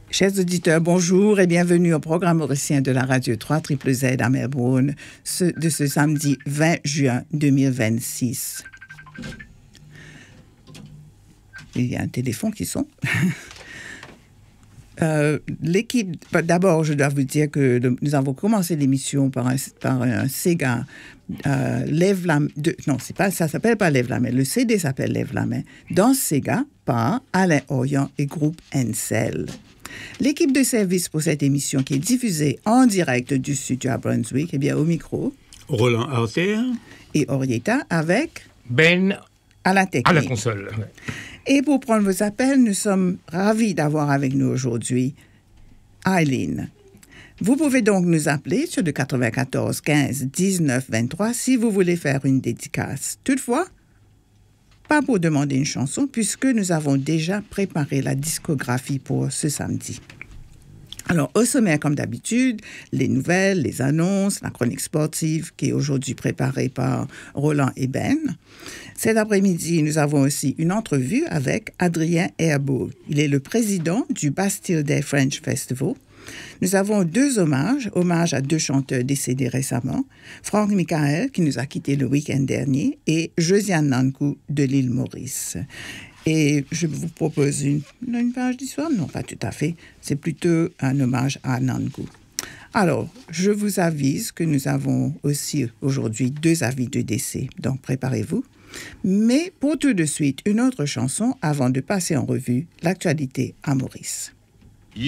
Chers auditeurs, bonjour et bienvenue au programme mauricien de la radio 3 Z à Melbourne de ce samedi 20 juin 2026. Il y a un téléphone qui sonne. L'équipe, d'abord, je dois vous dire que nous avons commencé l'émission par un Sega Lève la main. Non, c'est pas, ça s'appelle pas Lève la main. Le CD s'appelle Lève la main. Dans Sega par Alain Orion et groupe Encel. L'équipe de service pour cette émission qui est diffusée en direct du studio à Brunswick, eh bien au micro, Roland Arter et Orietta avec Ben à la technique. À la console. Et pour prendre vos appels, nous sommes ravis d'avoir avec nous aujourd'hui Eileen. Vous pouvez donc nous appeler sur le 94 15 19 23 si vous voulez faire une dédicace. Toutefois, pas pour demander une chanson puisque nous avons déjà préparé la discographie pour ce samedi. Alors, au sommaire, comme d'habitude, les nouvelles, les annonces, la chronique sportive qui est aujourd'hui préparée par Roland et Ben. Cet après-midi, nous avons aussi une entrevue avec Adrien Herbeau. Il est le président du Bastille Day French Festival. Nous avons deux hommages à deux chanteurs décédés récemment, Franck Michael, qui nous a quittés le week-end dernier, et Josiane Nankou de l'île Maurice. Et je vous propose une page d'histoire? Non, pas tout à fait. C'est plutôt un hommage à Nankou. Alors, je vous avise que nous avons aussi aujourd'hui 2 avis de décès, donc préparez-vous. Mais pour tout de suite, une autre chanson avant de passer en revue l'actualité à Maurice.